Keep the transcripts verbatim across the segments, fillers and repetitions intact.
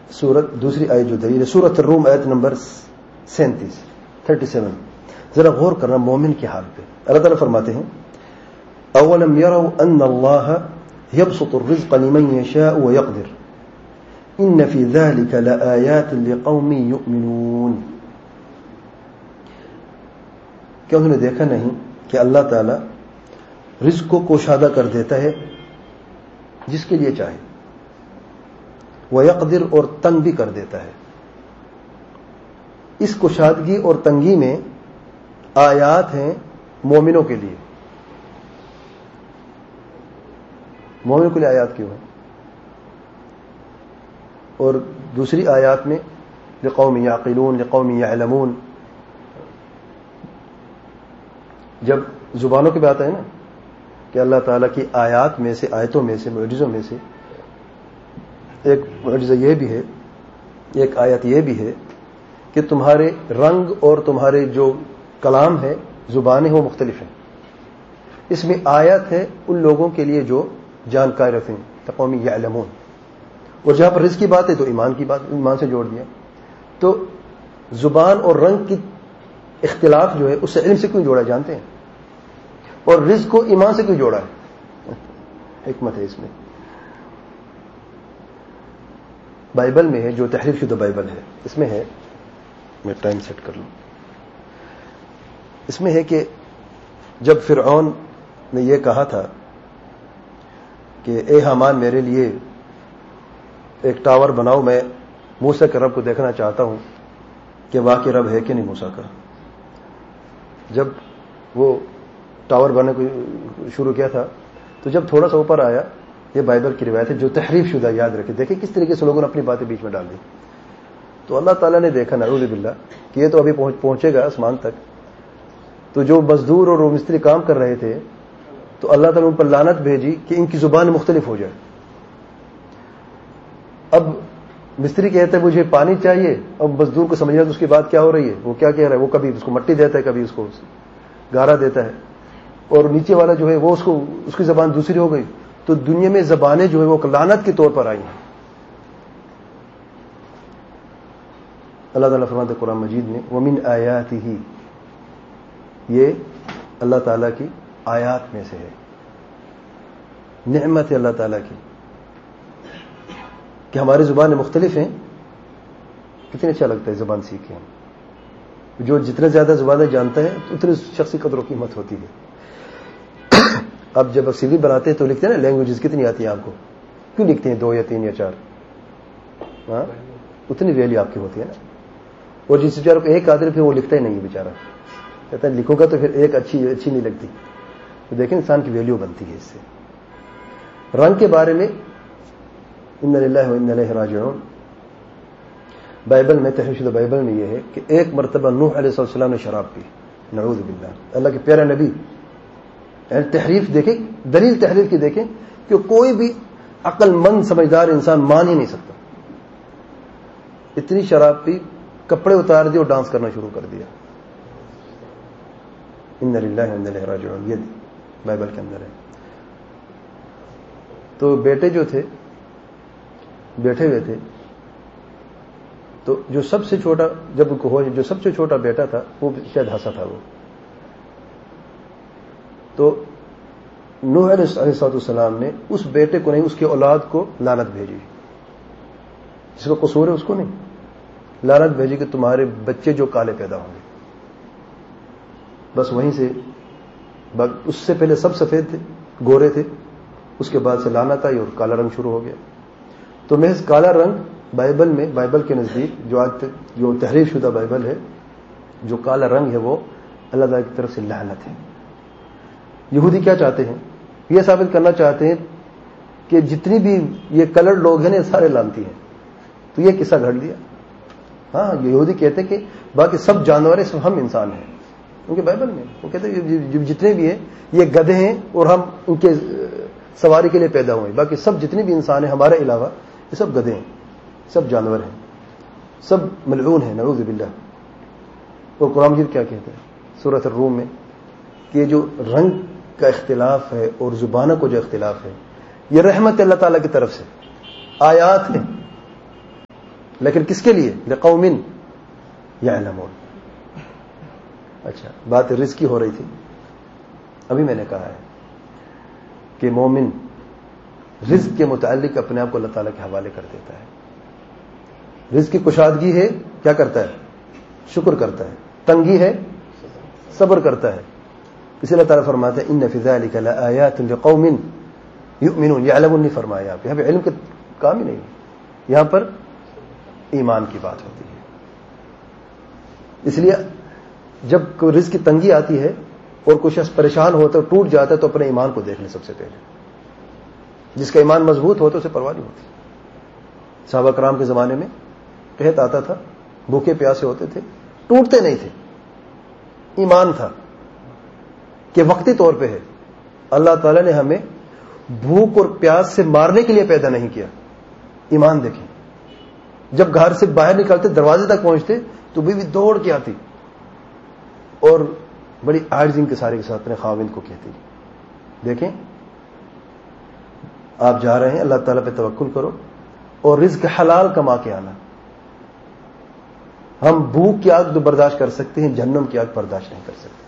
سورت دوسری آیت جو دلیل ہے سورت الروم آیت نمبر سینتیس تھرٹی سیون. ذرا غور کرنا مومن کے حال پہ. اللہ تعالیٰ فرماتے ہیں اولم يروا ان اللہ يبسط الرزق لمن يشاء ويقدر ان في ذلك لآيات لقوم يؤمنون. کیا انہوں نے دیکھا نہیں کہ اللہ تعالیٰ رزق کو کوشادہ کر دیتا ہے جس کے لیے چاہے, وَيَقْدِرْ اور تنگ بھی کر دیتا ہے. اس کشادگی اور تنگی میں آیات ہیں مومنوں کے لیے. مومنوں کے لیے آیات کیوں ہیں؟ اور دوسری آیات میں لِقَوْمٍ يَعْقِلُونَ لِقَوْمٍ يَعْلَمُونَ. جب زبانوں کی بات ہے نا کہ اللہ تعالیٰ کی آیات میں سے, آیتوں میں سے, معجزوں میں سے ایک معجزہ یہ بھی ہے, ایک آیت یہ بھی ہے کہ تمہارے رنگ اور تمہارے جو کلام ہے, زبانیں وہ مختلف ہیں. اس میں آیت ہے ان لوگوں کے لیے جو جانکاری رکھتے ہیں, قوم یعلمون. اور جہاں پر رزق کی بات ہے تو ایمان کی بات, ایمان سے جوڑ دیا. تو زبان اور رنگ کی اختلاف جو ہے اس سے علم سے کیوں جوڑا جانتے ہیں؟ اور رزق کو ایمان سے کیوں جوڑا ہے؟ حکمت ہے اس میں. بائبل میں ہے, جو تحریف شدہ بائبل ہے, اس میں ہے, میں ٹائم سیٹ کر لوں, اس میں ہے کہ جب فرعون نے یہ کہا تھا کہ اے حامان میرے لیے ایک ٹاور بناؤ, میں موسیٰ کے رب کو دیکھنا چاہتا ہوں کہ واقعی رب ہے کہ نہیں موسیٰ کا. جب وہ ٹاور بنانے کو شروع کیا تھا تو جب تھوڑا سا اوپر آیا, یہ بائبل کی روایت ہے جو تحریف شدہ, یاد رکھے, دیکھیں کس طریقے سے لوگوں نے اپنی باتیں بیچ میں ڈال دی. تو اللہ تعالیٰ نے دیکھا نعوذ باللہ کہ یہ تو ابھی پہنچے گا آسمان تک. تو جو مزدور اور مستری کام کر رہے تھے تو اللہ تعالیٰ نے ان پر لعنت بھیجی کہ ان کی زبان مختلف ہو جائے. اب مستری کہتا ہے مجھے پانی چاہیے, اب مزدور کو سمجھنا تو اس کی بات کیا ہو رہی ہے, وہ کیا کہہ رہا ہے. وہ کبھی اس کو مٹی دیتا ہے, کبھی اس کو گارا دیتا ہے, اور نیچے والا جو ہے وہ اس کو, اس کی زبان دوسری ہو گئی. تو دنیا میں زبانیں جو ہے وہ لعنت کے طور پر آئی ہیں. اللہ تعالیٰ فرماتے ہیں قرآن مجید میں وَمِنْ آیَاتِهِ, یہ اللہ تعالیٰ کی آیات میں سے ہے, نعمت ہے اللہ تعالیٰ کی کہ ہماری زبانیں مختلف ہیں. کتنے اچھا لگتا ہے زبان سیکھیں ہم. جو جتنے زیادہ زبانیں جانتا ہے اتنی شخصی قدر و قیمت ہوتی ہے. اب جب سی وی بناتے ہیں تو لکھتے ہیں نا لینگویجز کتنی آتی ہیں آپ کو, کیوں لکھتے ہیں دو یا تین یا چار, ہاں اتنی ویلیو آپ کی ہوتی ہے نا. اور جس بیچارے کو ایک آدمی پھر وہ لکھتا ہی نہیں ہے بیچارہ, کہتا ہے لکھوں گا تو پھر ایک اچھی اچھی نہیں لگتی. تو دیکھیں انسان کی ویلیو بنتی ہے اس سے. رنگ کے بارے میں ان للہ و انا الیہ راجعون, بائبل میں, تحریف شدہ بائبل میں یہ ہے کہ ایک مرتبہ نوح علیہ السلام نے شراب پی, نعوذ باللہ. اللہ کے پیارے نبی, تحریف دیکھیں, دلیل تحریف کی دیکھیں کہ کوئی بھی عقل مند سمجھدار انسان مان ہی نہیں سکتا. اتنی شراب پی, کپڑے اتار دیے اور ڈانس کرنا شروع کر دیا. ان للہ و انا الیہ راجعون, یہ بائبل کے اندر ہے. تو بیٹے جو تھے بیٹھے ہوئے تھے, تو جو سب سے چھوٹا, جب ان کو ہو, جو سب سے چھوٹا بیٹا تھا وہ شاید ہنسا تھا وہ. تو نوح علیہ السلام نے اس بیٹے کو نہیں, اس کی اولاد کو لعنت بھیجی. جس کا قصور ہے اس کو نہیں, لعنت بھیجی کہ تمہارے بچے جو کالے پیدا ہوں گے. بس وہیں سے, اس سے پہلے سب سفید تھے, گورے تھے, اس کے بعد سے لعنت آئی اور کالا رنگ شروع ہو گیا. تو محض کالا رنگ بائبل میں, بائبل کے نزدیک جو آج تک جو تحریف شدہ بائبل ہے, جو کالا رنگ ہے وہ اللہ تعالیٰ کی طرف سے لعنت ہے. یہودی کیا چاہتے ہیں؟ یہ ثابت کرنا چاہتے ہیں کہ جتنی بھی یہ کلرڈ لوگ ہیں نا سارے لعنتی ہیں. تو یہ قصہ گھڑ دیا. ہاں یہودی کہتے ہیں کہ باقی سب جانور ہیں, سب ہم انسان ہیں. ان کے بائبل میں وہ کہتے ہیں جتنے بھی ہیں یہ گدھے ہیں اور ہم ان کے سواری کے لیے پیدا ہوئے, باقی سب جتنے بھی انسان ہیں ہمارے علاوہ یہ سب گدھے ہیں, سب جانور ہیں, سب ملعون ہیں, نعوذ باللہ. اور قرآن مجید کیا کہتے ہیں سورۃ الروم میں کہ جو رنگ کا اختلاف ہے اور زبانوں کو جو اختلاف ہے یہ رحمت اللہ تعالیٰ کی طرف سے آیات ہیں. لیکن کس کے لیے؟ لقوم یعلمون. اچھا، بات رزق کی ہو رہی تھی. ابھی میں نے کہا ہے کہ مومن رزق کے متعلق اپنے آپ کو اللہ تعالیٰ کے حوالے کر دیتا ہے. رزق کی کشادگی ہے، کیا کرتا ہے؟ شکر کرتا ہے. تنگی ہے، صبر کرتا ہے. اسی اللہ تعالیٰ فرماتا ہے ان فی ذلک لآیات لقوم یؤمنون. یعلمون نہیں فرمایا یہاں پہ. یہاں پہ علم کا کام ہی نہیں ہے، یہاں پر ایمان کی بات ہوتی ہے. اس لیے جب کوئی رزق کی تنگی آتی ہے اور کوئی شخص پریشان ہوتا ہے، ٹوٹ جاتا ہے، تو اپنے ایمان کو دیکھ لیں سب سے پہلے. جس کا ایمان مضبوط ہوتا ہے اسے پرواہ نہیں ہوتی. صحابہ کرام کے زمانے میں قحط آتا تھا، بھوکے پیاسے ہوتے تھے، ٹوٹتے نہیں تھے. ایمان تھا کہ وقتی طور پہ ہے. اللہ تعالیٰ نے ہمیں بھوک اور پیاس سے مارنے کے لیے پیدا نہیں کیا. ایمان دیکھیں، جب گھر سے باہر نکلتے دروازے تک پہنچتے تو بیوی دوڑ کے آتی اور بڑی عاجزی کے سارے کے ساتھ اپنے خاوند کو کہتی دیکھیں آپ جا رہے ہیں، اللہ تعالیٰ پہ توکل کرو اور رزق حلال کما کے آنا. ہم بھوک کی آگ تو برداشت کر سکتے ہیں، جہنم کی آگ برداشت نہیں کر سکتے.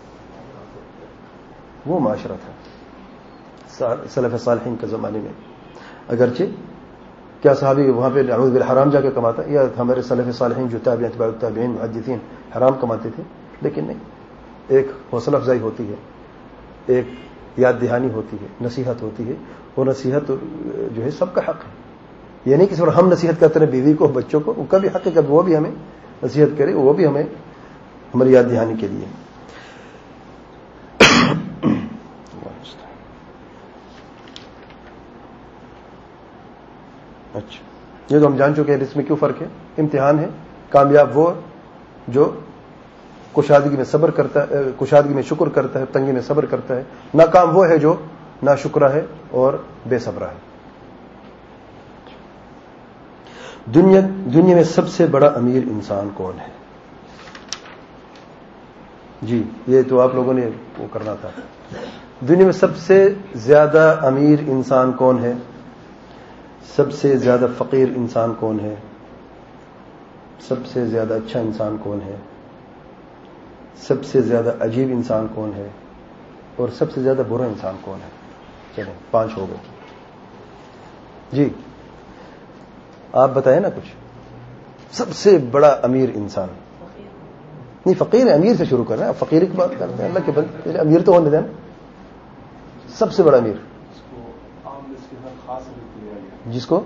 وہ معاشرہ تھا سلف صالحین کے زمانے میں. اگرچہ کیا صحابی وہاں پہ نعوذ باللہ حرام جا کے کماتا، یا ہمارے سلف صالحین جو تابعین اتباع التابعین محدثین حرام کماتے تھے؟ لیکن نہیں، ایک حوصلہ افزائی ہوتی ہے، ایک یاد دہانی ہوتی ہے، نصیحت ہوتی ہے. وہ نصیحت جو ہے سب کا حق ہے. یہ نہیں کہ صرف ہم نصیحت کرتے ہیں بیوی کو، بچوں کو، ان کا بھی حق ہے کہ وہ بھی ہمیں نصیحت کرے، وہ بھی ہمیں ہماری یاد دہانی کے لیے. اچھا، یہ تو ہم جان چکے ہیں اس میں کیوں فرق ہے. امتحان ہے. کامیاب وہ جو کشادگی میں صبر کرتا ہے، کشادگی میں شکر کرتا ہے، تنگی میں صبر کرتا ہے. ناکام وہ ہے جو ناشکرا ہے اور بے صبرا ہے. دنیا دنیا میں سب سے بڑا امیر انسان کون ہے؟ جی یہ تو آپ لوگوں نے وہ کرنا تھا. دنیا میں سب سے زیادہ امیر انسان کون ہے؟ سب سے زیادہ فقیر انسان کون ہے؟ سب سے زیادہ اچھا انسان کون ہے؟ سب سے زیادہ عجیب انسان کون ہے؟ اور سب سے زیادہ برا انسان کون ہے؟ چلیں پانچ ہو گئے. جی آپ بتائیں نا کچھ. سب سے بڑا امیر انسان نہیں، فقیر ہے. امیر سے شروع کر رہے ہیں، فقیر کی بات کرتے ہیں. اللہ کے بندے امیر تو ہونے دیں. سب سے بڑا امیر جس کو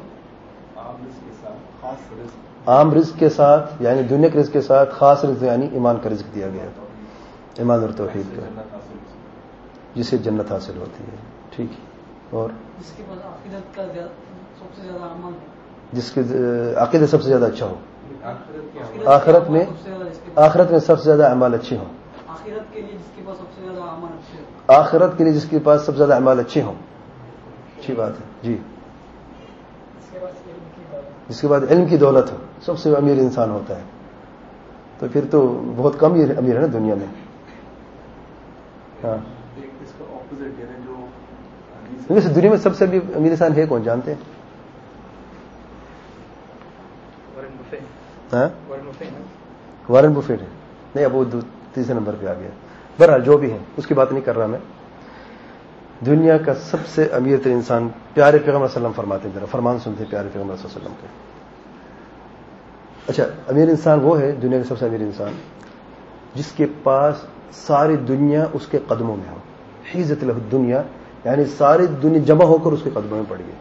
عام رزق کے ساتھ یعنی دنیا کے رزق کے ساتھ خاص رزق یعنی ایمان کا رزق دیا گیا، ایمان اور توحید کا، جسے جنت حاصل ہوتی ہے. ٹھیک ہے. اور جس کے بعد عقیدت کا سب سے زیادہ عمل، جس کے عقیدہ سب سے زیادہ اچھا ہو، آخرت میں آخرت میں سب سے زیادہ اعمال اچھے ہوں. آخرت کے لیے جس کے پاس سب سے زیادہ اعمال اچھے ہوں. آخرت کے لیے جس کے پاس سب سے زیادہ اعمال اچھے ہوں. اچھی بات ہے. جی جس کے بعد علم کی دولت ہو، سب سے امیر انسان ہوتا ہے. تو پھر تو بہت کم امیر ہے نا دنیا میں. ہاں ویسے دنیا میں سب سے امیر انسان ہے کون جانتے ہیں؟ وارن بفیٹ ہے. نہیں اب وہ تیسرے نمبر پہ آ گیا. بہرحال جو بھی ہے اس کی بات نہیں کر رہا میں. دنیا کا سب سے امیر ترین انسان پیارے پیغمبر صلی اللہ علیہ وسلم فرماتے ہیں. ذرا فرمان سنتے ہیں پیارے پیغمبر صلی اللہ علیہ وسلم کے. اچھا، امیر انسان وہ ہے دنیا کا سب سے امیر انسان جس کے پاس ساری دنیا اس کے قدموں میں ہو. حیزت لہ الدنیا یعنی ساری دنیا جمع ہو کر اس کے قدموں میں پڑ گئی.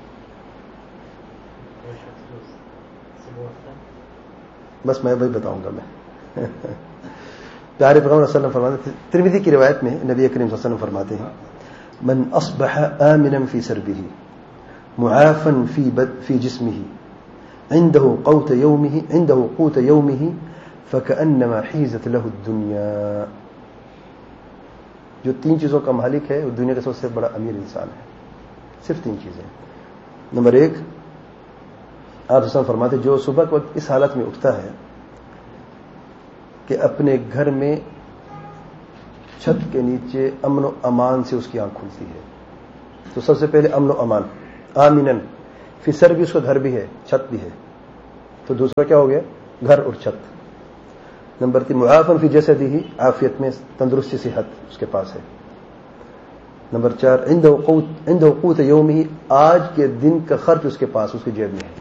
بس میں وہی بتاؤں گا. میں پیارے پیغمبر صلی اللہ علیہ وسلم فرماتے ہیں، ترمذی کی روایت میں نبی کریم صلی اللہ علیہ وسلم فرماتے ہیں من اصبح آمنا في سربه معافا في بد في جسمه عنده قوت يومه عنده قوت يومه فكأنما حيزت له الدنيا. جو تین چیزوں کا مالک ہے وہ دنیا کا سب سے بڑا امیر انسان ہے. صرف تین چیزیں. نمبر ایک، آپ سب فرماتے جو صبح کے وقت اس حالت میں اٹھتا ہے کہ اپنے گھر میں چھت کے نیچے امن و امان سے اس کی آنکھ کھلتی ہے. تو سب سے پہلے امن و امان. آمینن فی سر بھی اس کا گھر بھی ہے، چھت بھی ہے. تو دوسرا کیا ہو گیا؟ گھر اور چھت۔ نمبر تین معافن فی جسدہ، عافیت میں تندرستی صحت اس کے پاس ہے۔ نمبر چار عند قوت عند قوت یومہ، آج کے دن کا خرچ اس کے پاس، اس کی جیب میں ہے۔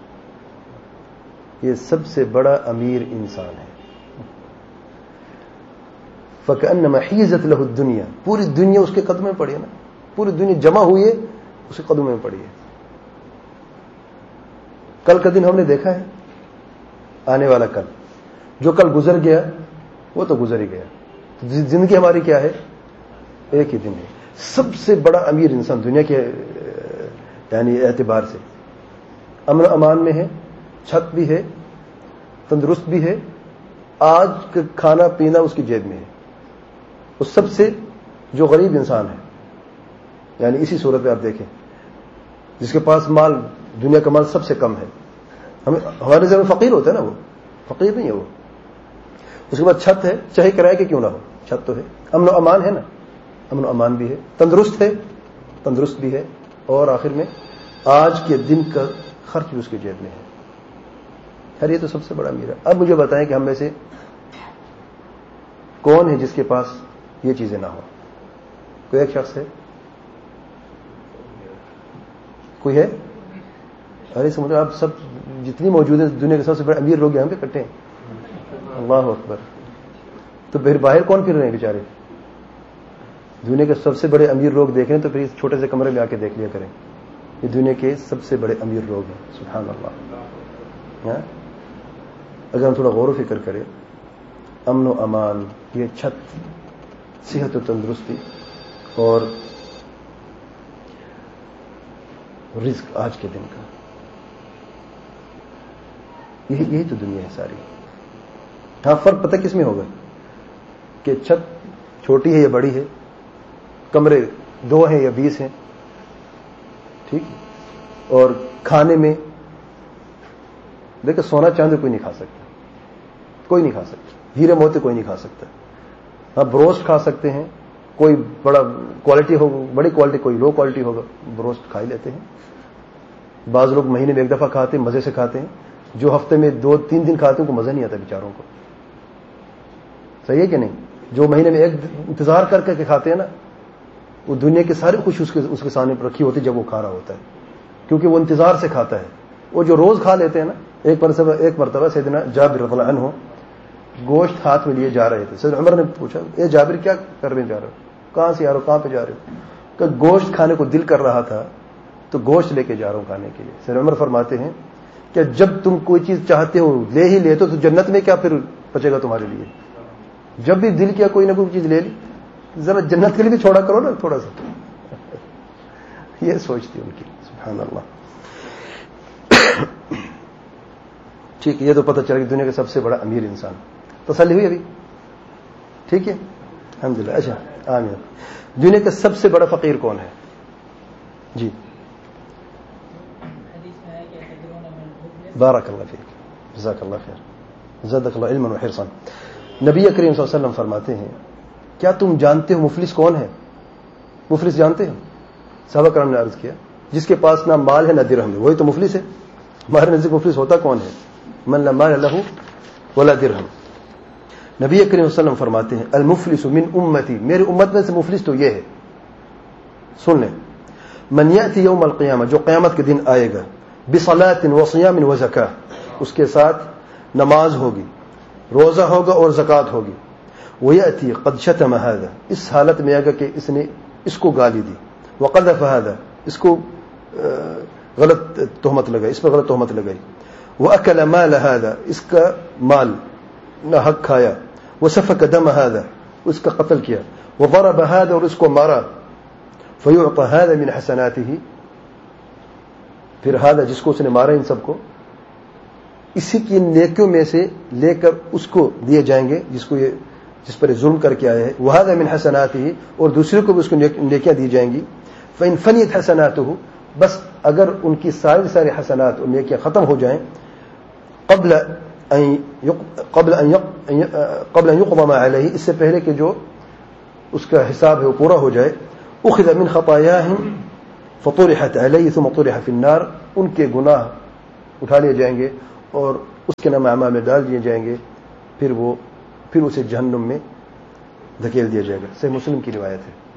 یہ سب سے بڑا امیر انسان ہے۔ فکأنما حیزت لہ الدنیا، پوری دنیا اس کے قدم میں پڑی ہے نا، پوری دنیا جمع ہوئی ہے اس کے قدم میں پڑی ہے۔ کل کا دن ہم نے دیکھا ہے، آنے والا کل، جو کل گزر گیا وہ تو گزر ہی گیا۔ زندگی ہماری کیا ہے؟ ایک ہی دن ہے۔ سب سے بڑا امیر انسان دنیا کے یعنی اعتبار سے امن و امان میں ہے، چھت بھی ہے، تندرست بھی ہے، آج کا کھانا پینا اس کی جیب میں ہے۔ اس سب سے جو غریب انسان ہے، یعنی اسی صورت میں آپ دیکھیں، جس کے پاس مال، دنیا کا مال سب سے کم ہے، ہمیں ہمارے نظر میں فقیر ہوتا ہے نا، وہ فقیر نہیں ہے وہ۔ اس کے بعد چھت ہے، چاہے کرائے کہ کیوں نہ ہو، چھت تو ہے، امن و امان ہے نا، امن و امان بھی ہے، تندرست ہے، تندرست بھی ہے، اور آخر میں آج کے دن کا خرچ بھی اس کی جیب میں ہے۔ خیر یہ تو سب سے بڑا امیر ہے۔ اب مجھے بتائیں کہ ہم میں سے کون ہے جس کے پاس یہ چیزیں نہ ہوں؟ کوئی ایک شخص ہے؟ کوئی ہے؟ ارے سمجھو آپ سب جتنی موجود ہیں دنیا کے سب سے بڑے امیر لوگ یہاں پہ اکٹھے ہیں۔ اللہ اکبر۔ تو پھر باہر کون پھر رہے ہیں بیچارے؟ دنیا کے سب سے بڑے امیر لوگ دیکھیں تو پھر اس چھوٹے سے کمرے میں آ کے دیکھ لیا کریں، یہ دنیا کے سب سے بڑے امیر لوگ ہیں۔ سبحان اللہ۔ اگر ہم تھوڑا غور و فکر کریں، امن و امان، یہ چھت، صحت و تندرستی، اور رزق آج کے دن کا، یہی یہی تو دنیا ہے ساری۔ ہاں فرق پتہ کس میں ہوگا کہ چھت چھوٹی ہے یا بڑی ہے، کمرے دو ہیں یا بیس ہیں، ٹھیک، اور کھانے میں دیکھیں سونا چاندی کوئی نہیں کھا سکتا، کوئی نہیں کھا سکتا، ہیرے موتی کوئی نہیں کھا سکتا۔ ہاں بروسٹ کھا سکتے ہیں، کوئی بڑا کوالٹی ہوگا، بڑی کوالٹی، کوئی لو کوالٹی ہوگا، بروسٹ کھا ہی لیتے ہیں۔ بعض لوگ مہینے میں ایک دفعہ کھاتے ہیں، مزے سے کھاتے ہیں، جو ہفتے میں دو تین دن کھاتے ہیں ان کو مزہ نہیں آتا بیچاروں کو، صحیح ہے کہ نہیں؟ جو مہینے میں ایک انتظار کر کے کھاتے ہیں نا، وہ دنیا کے ساری خوشی اس کے اس کے سامنے پر رکھی ہوتی ہے جب وہ کھا رہا ہوتا ہے، کیونکہ وہ انتظار سے کھاتا ہے۔ وہ جو روز کھا لیتے ہیں نا، ایک مرتبہ ایک مرتبہ سیدنا جابر رضی اللہ عنہ گوشت ہاتھ میں لیے جا رہے تھے۔ سیدنا عمر نے پوچھا، اے جابر کیا کرنے جا رہے ہو؟ کہاں سے آ رہے ہو؟ کہاں پہ جا رہے ہو؟ کہ گوشت کھانے کو دل کر رہا تھا تو گوشت لے کے جا رہا ہوں کھانے کے لیے۔ سیدنا عمر فرماتے ہیں کہ جب تم کوئی چیز چاہتے ہو لے ہی لیتے ہو تو جنت میں کیا پھر بچے گا تمہارے لیے؟ جب بھی دل کیا کوئی نہ کوئی چیز لے لی، ذرا جنت کے لیے بھی چھوڑا کرو نا تھوڑا سا۔ یہ سوچتی ان کی، سبحان اللہ۔ ٹھیک ہے، یہ تو پتہ چلا کہ دنیا کا سب سے بڑا امیر انسان۔ تسلی ہوئی ابھی؟ ٹھیک ہے، الحمدللہ۔ اچھا آمین۔ دنیا کا سب سے بڑا فقیر کون ہے؟ جی بارک اللہ فیک، جزاک اللہ خیر، زادک اللہ علما وحرصا۔ نبی کریم صلی اللہ علیہ وسلم فرماتے ہیں، کیا تم جانتے ہو مفلس کون ہے؟ مفلس جانتے ہو؟ صحابہ کرام نے عرض کیا، جس کے پاس نہ مال ہے نہ درہم ہے، وہی تو مفلس ہے۔ ہمارے نزدیک مفلس ہوتا کون ہے؟ من لا مال لہ ولا درہم۔ نبی کریم صلی اللہ علیہ وسلم فرماتے ہیں، المفلس من امتی، میری امت میں سے مفلس تو یہ ہے، سن لیں، من یأتی یوم القیامہ، جو قیامت کے دن آئے گا، بصلاۃ وصیام وزکاۃ، اس کے ساتھ نماز ہوگی، روزہ ہوگا اور زکوٰۃ ہوگی، ویأتی قد شتم ھذا، اس حالت میں آگا کہ اس نے اس کو گالی دی، وقذف ھذا، اس کو غلط تہمت لگائی، اس پر غلط تہمت لگائی، واکل مال ھذا، اس کا مال نہ حق کھایا، وسفک دم ھذا، اس کا قتل کیا، وضرب ھذا، اور اس کو مارا، فیعطى ھذا من حسناتہ، پھر ھذا جس کو اس نے مارا ان سب کو، اسی کی نیکیوں میں سے لے کر اس کو دیے جائیں گے جس کو یہ جس پر ظلم کر کے آیا ہے، وھذا من حسناتہ، اور دوسرے کو بھی اس کو نیکیاں دی جائیں گی، فإن فنیت حسناتہ، بس اگر ان کی ساری ساری حسنات اور نیکیاں ختم ہو جائیں، قبل ان قبل ان قبل ان يقضى ما عليه، اس سے پہلے کہ جو اس کا حساب ہے وہ پورا ہو جائے، اخذ من خطاياهم فطرحت عليه ثم طرح في النار، ان کے گناہ اٹھا لیے جائیں گے اور اس کے نام اعمال میں ڈال دیے جائیں گے، پھر وہ پھر اسے جہنم میں دھکیل دیا جائے گا۔ صحیح مسلم کی روایت ہے۔